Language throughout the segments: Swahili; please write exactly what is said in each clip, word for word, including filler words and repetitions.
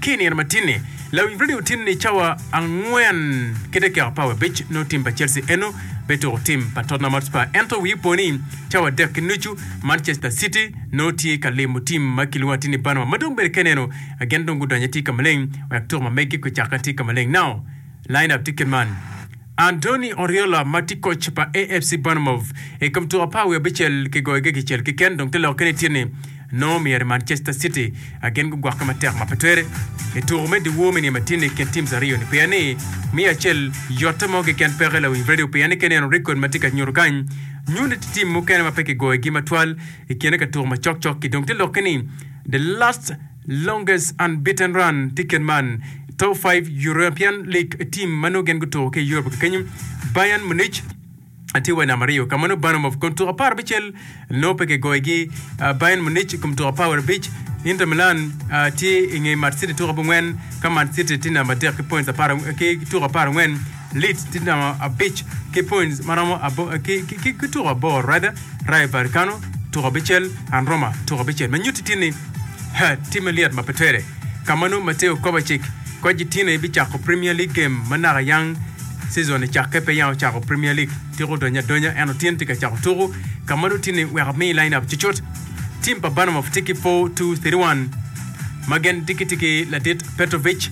kini na matini la radio tini chawa angwen kideke Power Beach no team pa Chelsea eno beto team pa Tottenham Hotspur ento wiponi chawa Dirk Nuchu Manchester City no ti kalemu team makilwa tini bano madumbe keneno agendo ngudanya tika maleng waktor mameki ko chakati kamaleng now line up ticket man Anthony Oriola mati coach pa A F C Bournemouth e comme to Power Beach ke goege ke chel ke ken donc telo kenetini no mier Manchester City again go gwa kama terre mapetere e tourme de women e matine ken team za Rio ni piane mi achel yotamo ke ken pere la wi radio piane ken en record matika nyurgan nyune team mo ken mapeke go gi matwal e ken ka tourma chok chok ki donc te lokeni the last longest unbeaten run ticket man top five European League team manogen go to ke Europe kenyum Bayern Munich ati wana Mario kamano Bournemouth kontu Power Beach no peke goegi uh, Bayern Munich kontu Power Beach Inter Milan uh, ti inge Man City to bungwen kama Man City tina mader ke points apara ke to apara wen Leeds tina a beach ke points maramo abo ke ke ke to abo rather Rayo Vallecano to Bichel and Roma to Bichel menyuti tini ha team liat mapetere kamano Mateo Kovacic kwa jitina bicha ko Premier League game manara yang saison cha kepe ya cha Premier League tiro donya donya eno tienti ka cha toro kamano tini we have me line up chichot team pa Bournemouth tiki four two thirty-one magen tiki tiki Ladet Petrovic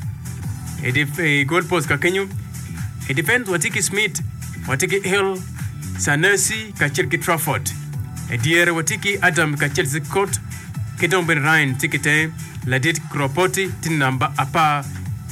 e def e goal post ka kenyu e defense watiki Smith watiki Hill Sanesi ka Chelsea Trafford e diere watiki Adam ka Chelsea Court kedon ben Ryan tiki te Ladet Kropoti tinamba apa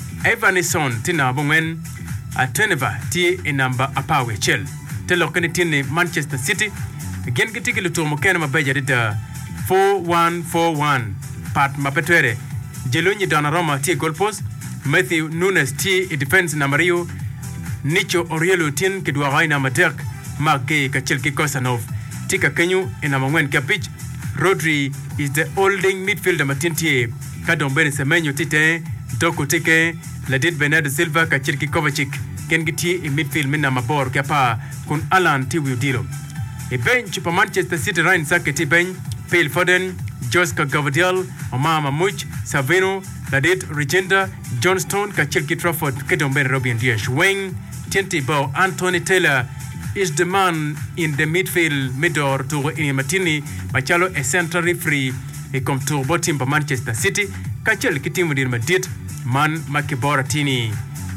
Evanison tina bongwen Ateneva ti e namba apawe chel telo kene tini Manchester City again kitiki luto mokene mabeja dida four one four one pat mapetwere Jelonyi Donnarumma ti goal post Matthew Nunes ti e defense na Mario Nicho Orielo tin kidwa gaina maderk Marke Kachelki Kosanov tika kenyu ina mangwen kapich Rodri is the holding midfielder matintie kadombene semenyo tite Doko tike Ladet Bernardo Silva Kachelki Kovacic kengiti in midfield minna mabor kapa kun Alan Tiwiudilo e bench pa Manchester City Ryan Saketi bench Phil Foden Joska Gavadiel Omama Much Savino Ladet Regenda Johnston Kachelki Trafford Kedomben Robin Diaz Wing Tienti Bow Anthony Taylor is the man in the midfield midor to in Martini Machalo a central free e come to bottom pa Manchester City Kachelki team with Madrid man Makibora Tini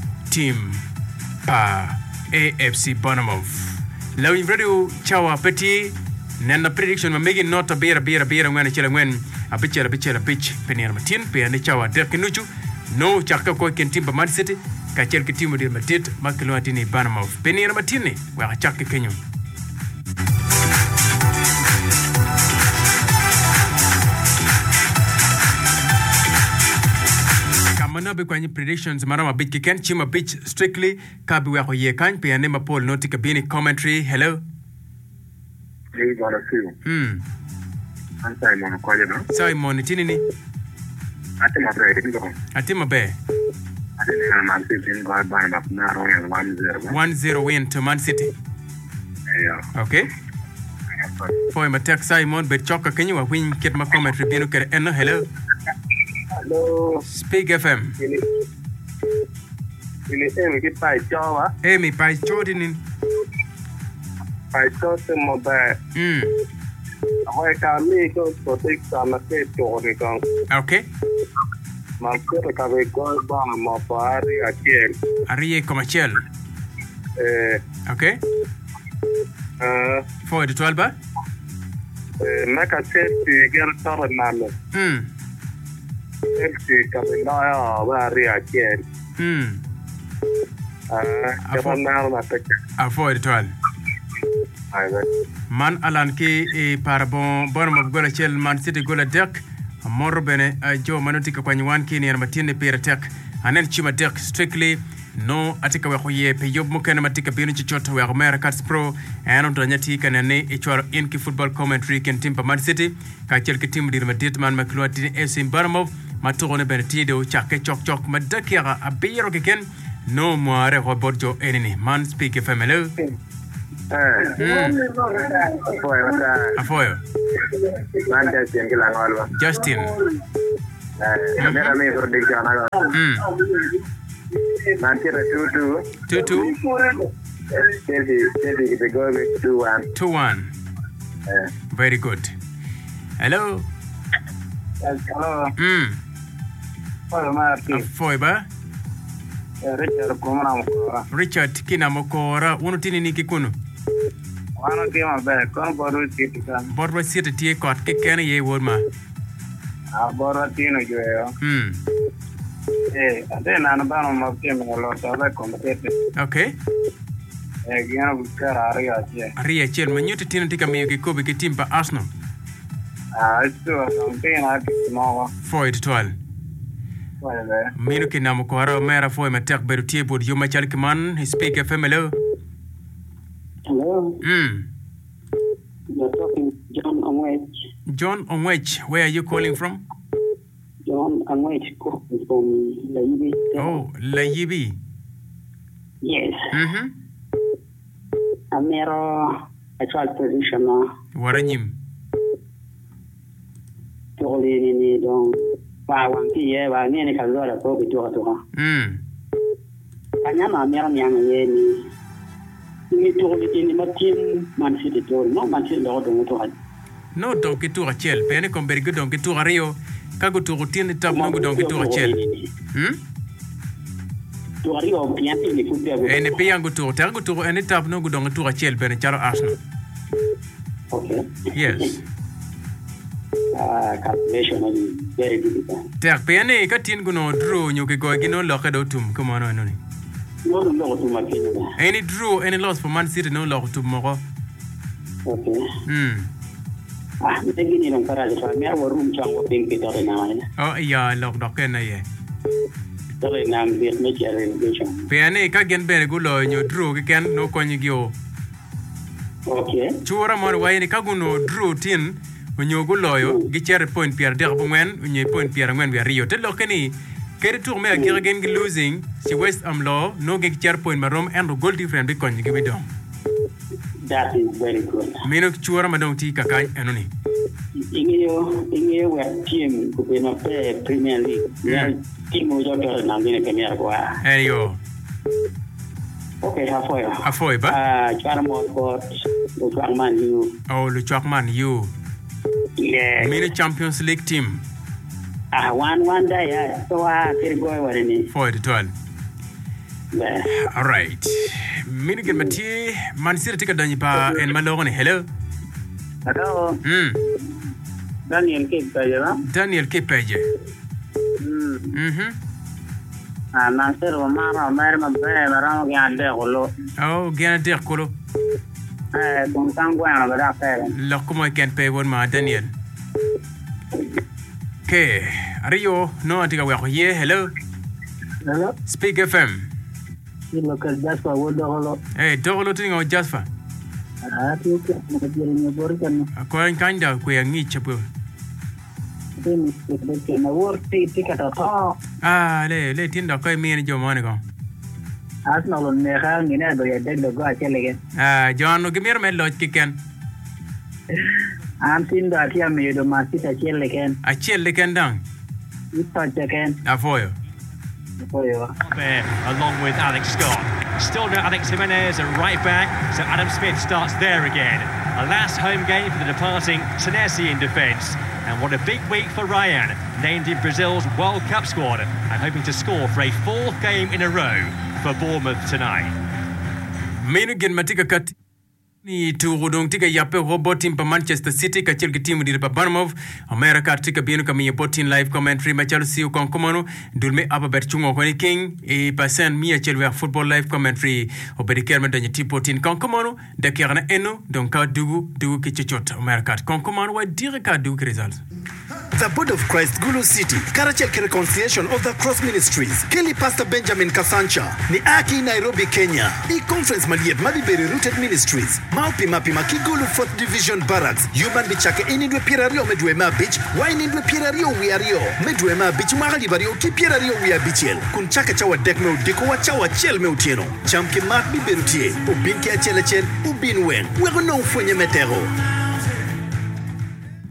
team pa A F C Bournemouth law in radio chawa peti nana prediction ma megi nota bera bera bera ngwana chela ngwen abichela bichela pitch penir matin pe ani chawa Dirk Nuchu no chaka ko ken team pa Man City ka chel ke team dir Madrid makelo atini Bournemouth penir matin wa chaka kenyu Manabe kwenye predictions marama bit kiken chima bitch strictly kabi wako ye kan pe anema Paul noti kabini commentary hello Hey bwana sio mm I'm Simon kwa jana Simon tini ni Atima be ndo Atima be Atima Man City ngo bana mapna Royal one zero one zero win to Man City yeah okay for my tech Simon bet choka kenyu wa win kit ma commentary binu kere eno hello Hello Speak F M Ini Ini emi ki pai chowa Emi pai chodi ni Pai chote mo ba Mm Amoy ka mi ko protect sa na ke chodi kan Okay Ma ko ka be ko ba mo pari akiel Ariye commercial Eh Okay Uh For the twelve ba Eh Maka safety ger tor nalo Mm Safety ka be na ya ba ri akiel Mm Ah ka na na te Avoid the twelve Aywa Man Alan ki e par bon Bournemouth gola chel Man City gola Dirk Moro bene jo manotika kwa nywan ki ni matine pera tek anen chima Dirk strictly no atika we khoye pe yob mo kana matika binu ci chota we America Pro anon to nyati kana ne e chwaro in ki football commentary ken timpa Man City ka chel ki tim dir madit man maklo ati F C Bournemouth matone bene tido chake chok chok madakira abiro ke ken no moare ho borjo enini man speak F M hello Afoyo. Afoyo. Man Justin kila ngolwa. Justin. Eh, mera me prediction aga. Mm. Manchester two two. two two. Chelsea, Chelsea they go with two one. two one. Eh. Very good. Hello. Hello. Mm. Hello, Marty. Foiba. Richard Kumana Mukora. Richard Kinamokora. Uno tini ni kikuno. One game of back. Come for it. Borwa sita tie kot kikene ye wodma. Ah, Borwa Tino Joe. Mm. Eh, then I'm bound of game a lot of competitive. Okay. Again, we got Aria. Aria chel manyuti tino tika miyo kikobi kitimpa Arsenal. Ah, it's still something I can know. Foy to twelve. Minu Kinamokora mera foy matek berutie bod yuma chalkiman. Speak F M. Hello. Hello. Mm. You're talking John Onwech. John Onwech, where are you calling from? John Onwech calling from Laibi. Oh, Laibi. Yes. Mm-hmm. I'm a actual position now. Waranyim. Totally need on one P. I nearly can go to go to her. Mm. I am a young young ni told it in the team, Man City told no Man City don't want No donkey to a chel, penny come very good donkey to a Rio, Kago to routine top no good donkey to a chel. Hmm? To a Rio, Pianti, the football. And a piango to Tango to any top no good donkey to a chel, Benacharo Arsenal. Okay. Yes. Uh, calculation is very difficult. Tak penny, Katin Guno drew, you could go again on Locadotum, come on, no. No, no, too much. Any draw, any loss for Man City, no lock tomorrow. Okay. Hmm. Ah, begin in Paraja, I have a room chunk of pink it or now. Oh, yeah, lock dock and I. Sorry, now I'm making a renovation. Penny, Kagan Beregulo, and you drew again, no conjugio. Okay. Chura mon way ni Kaguno drew tin, when you go loyo, get your point Pierre Derbowen, when you point Pierre when we are Rio. Tell Lockany. Kere tour me agir again losing si West Ham law no get chair point marom and goal different because you give it down. That is very good. Meno chura madong ti kakai anoni. Inyo inyo we team could be not play Premier League. Yeah. Team will not go now in Premier League. There you go. Okay, halfway. Halfway, ba? Ah, Charmo Sport, Luchakman you. Oh, Luchakman you. Yeah. Meno Champions League team. Ah, one one day, yeah. So I can go over in it. Four to twelve. Yeah. All right. Minigan Mati, Man City take a danipa and Malone. Hello. Hello. Hmm. Daniel Cape Page. Daniel Kipage. Hmm. Mm-hmm. Ah, Nasir Omar, America, around Gandelo. Oh, Ganadir Kolo. Eh, Contanguano, but after. Locomo can pay one ma Daniel. Okay. Rio, no, I think I will hear. Hello. Hello. Speak F M. You look at just for what the Hey, Dolo thing or Jasper. I think you're working. According kind of queer niche. Then it's a work ticket at all. Ah, le, let in the coy me and your money go. Arsenal on the hang in every day to go at again. Ah, John, give me a melody kicken. I'm seeing that here made a massive chill again. A chill licken down. You touch again. A foil. For you. There, along with Alex Scott. Still no Alex Jimenez at right back, so Adam Smith starts there again. A last home game for the departing Senesi in defence. And what a big week for Ryan, named in Brazil's World Cup squad and hoping to score for a fourth game in a row for Bournemouth tonight. Menugen matika kat ni turudong tika yape robotin pa Manchester City ka chilki timu di pa Bournemouth America tika bienu kami yapotin live commentary ma Chelsea u konkomano dulme aba bet chungo koni king e pa sen mi chelwe football live commentary o bediker men danya tipotin konkomano de kerna eno donc ka dugu dugu ki chichot America konkomano wa dire ka dugu results. The Board of Christ, Gulu City, Karachel Reconciliation of the Cross Ministries, Kelly Pastor Benjamin Kasancha, ni Aki Nairobi, Kenya, e conference Maliet Mabiberi Rooted Ministries, Maupi Mapi Maki Gulu fourth Division Barracks, Human Bichake Inidwe Pirario Medwema Beach, Wine Indwe Pirario Wiario, Medwema Beach Mahali Bario Ki Pirario Wia Bichel, Kunchaka Chawa Dekme Diko Wachawa Chel Meutieno, Chamke Mak Biberutie, Ubinke Achele Chel, Ubin Wen, We're no Fwenye Metero.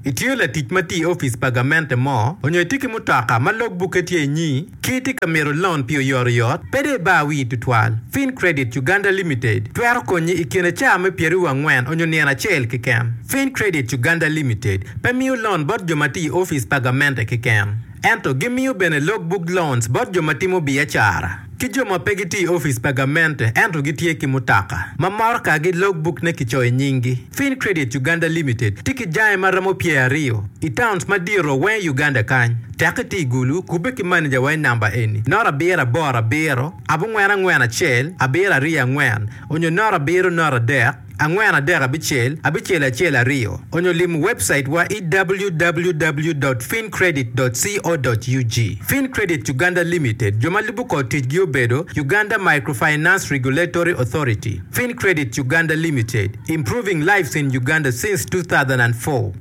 itiyo la tich mati office pagamente mo onyo tiki mutaka ma logbook etie nyi kiti kamero loan pio yor yot pede ba wi tutwal Fin Credit Uganda Limited twero konyi ikine chame pieru angwen onyo niana chel kikem Fin Credit Uganda Limited pemiyo loan bot jomati office pagamente kikem ento gimiyo bene logbook loans bot jomatimo biashara kijoma pegiti office pagamente ento gitie kimutaka mamor ka gi logbook ne kichoy nyingi Fin Credit Uganda Limited tiki jae maramo pie ario itowns madiro we Uganda kany takati gulu kubeki manager we number eni nora bera bora bero abungwena ngwena chel abera ria ngwen onyo nora bero nora dek angwen adek abichel abichel achiel ario onyo lim website wa e w w w dot fin credit dot co dot u g Fin Credit Uganda Limited jomalibu ko tich gi obedo Uganda Microfinance Regulatory Authority Fin Credit Uganda Limited improving lives in Uganda since two thousand four.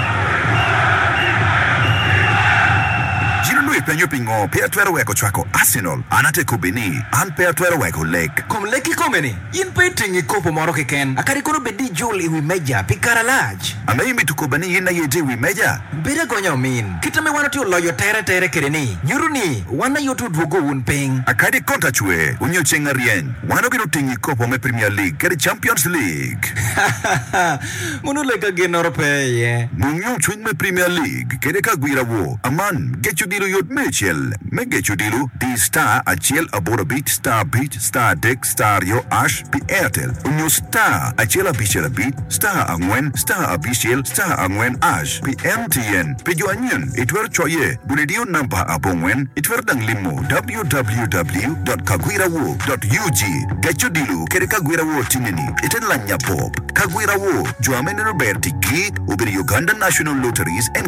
Penyo pingo pia twero weko chwako Arsenal anate kubini an pia twero weko leg kom leki komeni yin pe tingi kopo moro keken akari kono bedi jol iwi meja pikara laj ama yimi tukubani yina yedi iwi meja bida gonyo min kita me wana tiyo loyo tere tere kireni nyuruni wana yotu dwogo un ping akadi konta chwe unyo chenga rien wano gino tingi kopo me Premier League kari Champions League munu lega genoro pe ye munyo chwing me Premier League kede ka gwira wo aman get you dilo yot Mitchell, me get you dilu, di star a chiel abora beat, star beat, star deck, star yo ash, pi airtel. Unyo star a chiel a bichel a beat, star angwen, star a bichel, star angwen ash, pi M T N, pi jo anyen, itwer choye, buledio nampa abongwen, itwer dang limo, w w w dot kagwirawo dot u g. Get you dilu, kere kagwirawo tingeni, iten lanya pop. Kagwirawo, jo amene roberti ki, ubiri Uganda National Lotteries and